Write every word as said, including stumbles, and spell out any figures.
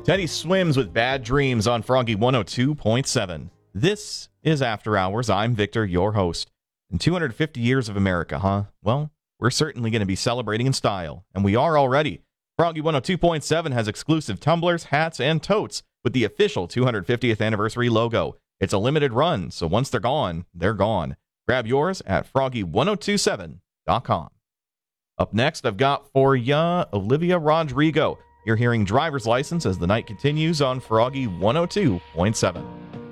Teddy swims with bad dreams on Froggy one oh two point seven. This is After Hours. I'm Victor, your host. In two hundred fifty years of America, huh? Well, we're certainly going to be celebrating in style, and we are already. Froggy one oh two point seven has exclusive tumblers, hats, and totes with the official two hundred fiftieth anniversary logo. It's a limited run, so once they're gone, they're gone. Grab yours at froggy one oh two seven dot com. Up next, I've got for ya Olivia Rodrigo. You're hearing Driver's License as the night continues on Froggy one oh two point seven.